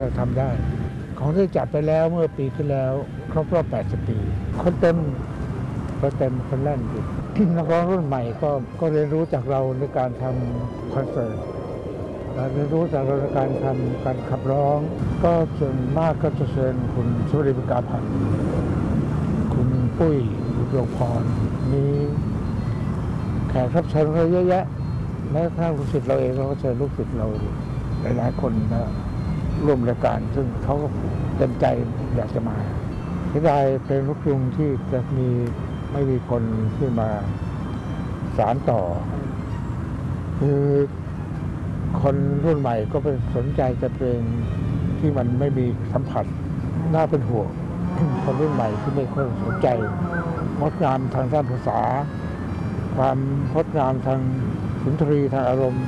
เราทำได้ของที่จัดไปแล้วเมื่อปีที่แล้วครบรอบ 80 ปีคนเต็มคนแน่นอยู่นักร้องรุ่นใหม่ก็เรียนรู้จากเราในการทำคอนเสิร์ตเรียนรู้จากเราในการทำการขับร้องก็ส่วนมากก็จะเชิญคุณสุริวิกาพันธ์คุณปุ้ยดวงพรมีแขกรับเชิญเราเยอะแยะแม้กระทั่งลูกศิษย์เราเองเราก็เชิญลูกศิษย์เราหลายๆคนนะร่วมรายการซึ่งเขาเต็มใจอยากจะมาเสียดายเพลงลูกกรุงที่จะไม่มีคนที่มาสานต่อคือคนรุ่นใหม่ก็ไปสนใจแต่เพลงที่มันไม่มีสัมผัสน่าเป็นห่วงคนรุ่นใหม่ที่ไม่ค่อยสนใจงดงามทางด้านภาษาความงดงามทางสุนทรีทางอารมณ์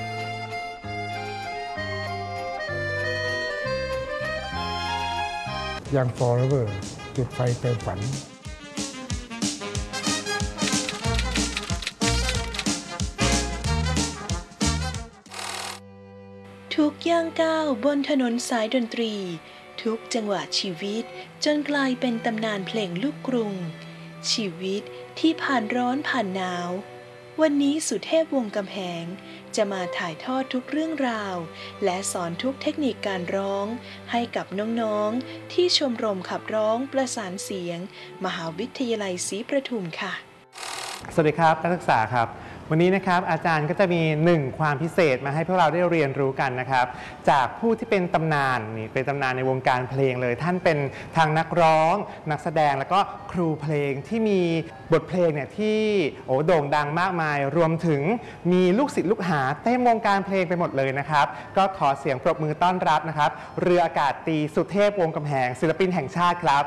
ยัง forever จุดไฟเติมฝันทุกย่างก้าวบนถนนสายดนตรีทุกจังหวะชีวิตจนกลายเป็นตำนานเพลงลูกกรุงชีวิตที่ผ่านร้อนผ่านหนาววันนี้สุเทพวงศ์กำแหงจะมาถ่ายทอดทุกเรื่องราวและสอนทุกเทคนิคการร้องให้กับน้องๆที่ชมรมขับร้องประสานเสียงมหาวิทยาลัยศรีประทุมค่ะสวัสดีครับนักศึกษาครับวันนี้นะครับอาจารย์ก็จะมี1ความพิเศษมาให้พวกเราได้เรียนรู้กันนะครับจากผู้ที่เป็นตำนานนี่เป็นตำนานในวงการเพลงเลยท่านเป็นทางนักร้องนักแสดงแล้วก็ครูเพลงที่มีบทเพลงเนี่ยที่โด่งดังมากมายรวมถึงมีลูกศิษย์ลูกหาเต็มวงการเพลงไปหมดเลยนะครับก็ขอเสียงปรบมือต้อนรับนะครับเรืออากาศตรีสุเทพวงศ์กำแหงศิลปินแห่งชาติครับ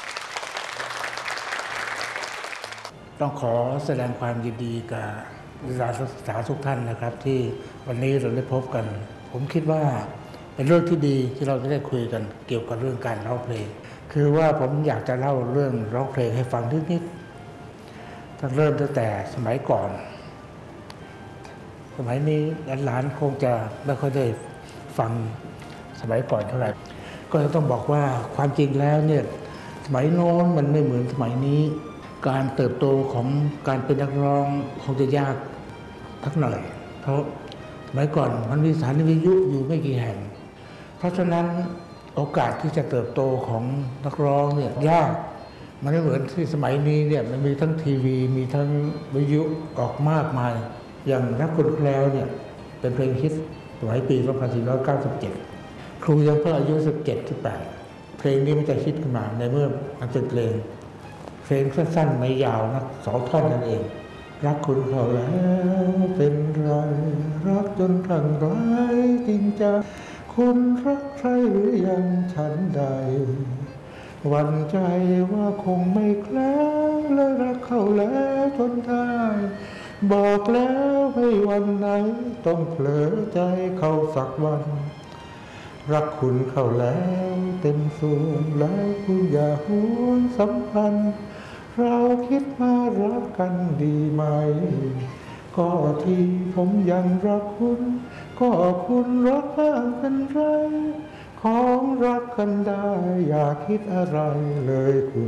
ต้องขอแสดงความยินดีกับนักศึกษาทุกท่านนะครับที่วันนี้เราได้พบกันผมคิดว่าเป็นเรื่องที่ดีที่เราจะได้คุยกันเกี่ยวกับเรื่องการร้องเพลงคือว่าผมอยากจะเล่าเรื่องร้องเพลงให้ฟังนิดๆถ้าเริ่มตั้งแต่สมัยก่อนสมัยนี้หลานๆคงจะไม่ค่อยได้ฟังสมัยก่อนเท่าไหร่ก็จะต้องบอกว่าความจริงแล้วเนี่ยสมัยโน้นมันไม่เหมือนสมัยนี้การเติบโตของการเป็นนักร้องคงจะยากทักหน่อยเพราะสมัยก่อนมันมีสถานีวิทยุอยู่ไม่กี่แห่งเพราะฉะนั้นโอกาสที่จะเติบโตของนักร้องเนี่ยยากมันไม่เหมือนที่สมัยนี้เนี่ยมันมีทั้งทีวีมีทั้งวิทยุออกมากมายอย่างรักคุณแคล้วเนี่ยเป็นเพลงฮิตสมัยปี 2497 ครูยังเพิ่งอายุ 17-18 เพลงนี้มันจะฮิตขึ้นมาในเมื่อมันเป็นเพลงสั้นๆไม่ยาวนะ2 ท่อนนั่นเองรักคุณเขาแล้วเป็นไรรักจนคลั่งไคล้จริงจังคุณรักใครหรือยังฉันใดหวั่นใจว่าคงไม่แคล้วและรักเขาแล้วจนได้บอกแล้วไม่วันไหนต้องเผลอใจเขาสักวันรักคุณเขาแล้วเต็มส่วนแล้วคุณอย่าหวนสัมพันธ์เราคิดมารักกันดีไหมก็ที่ผมยังรักคุณก็คุณรักบ้างเป็นไรของรักกันได้อย่าคิดอะไรเลยคุณ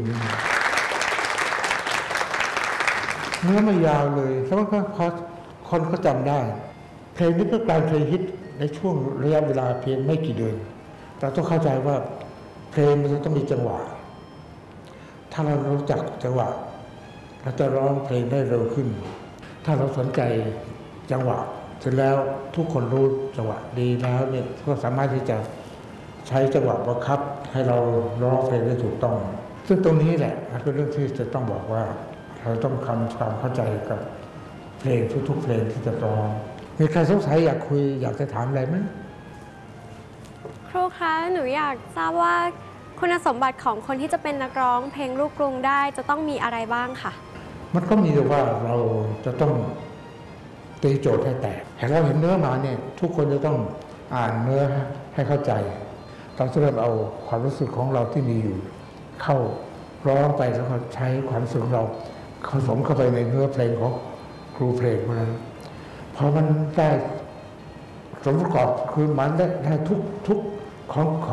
เนื้อไม่ยาวเลยแล้วก็คนก็จำได้เพลงนี้ก็กลายเป็นเพลงฮิตในช่วงระยะเวลาเพียงไม่กี่เดือนเราต้องเข้าใจว่าเพลงมันต้องมีจังหวะถ้าเรารู้จักจังหวะเราจะร้องเพลงได้เร็วขึ้นถ้าเราสนใจจังหวะเสร็จแล้วทุกคนรู้จังหวะดีแล้วเนี่ยก็สามารถที่จะใช้จังหวะบังคับให้เราร้องเพลงได้ถูกต้องซึ่งตรงนี้แหละเป็นเรื่องที่จะต้องบอกว่าเราต้องทำความเข้าใจกับเพลงทุกๆเพลงที่จะร้องมีใครสงสัยอยากคุยอยากจะถามอะไรไหมครูคะหนูอยากทราบว่าคุณสมบัติของคนที่จะเป็นนักร้องเพลงลูกกรุงได้จะต้องมีอะไรบ้างค่ะมันก็มีว่าเราจะต้องตีโจทย์ให้แตกแต่เราเห็นเนื้อมาเนี่ยทุกคนจะต้องอ่านเนื้อให้เข้าใจเราจะเริ่มเอาความรู้สึกของเราที่มีอยู่เข้าร้องไปแล้วก็ใช้ความรู้สึกของเราผสมเข้าไปในเนื้อเพลงของครูเพลงนั้นพอมันได้สมประกอบคือมันได้ทุกของ